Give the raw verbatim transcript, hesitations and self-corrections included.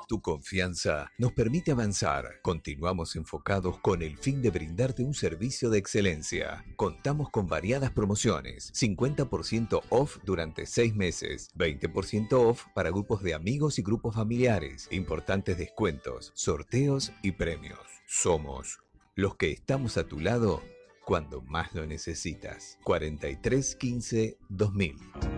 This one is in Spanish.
Tu confianza nos permite avanzar. Continuamos enfocados con el fin de brindarte un servicio de excelencia. Contamos con variadas promociones. cincuenta por ciento off durante seis meses. veinte por ciento off para grupos de amigos y grupos familiares. Importantes descuentos, sorteos y premios. Somos los que estamos a tu lado cuando más lo necesitas. cuarenta y tres quince dos mil.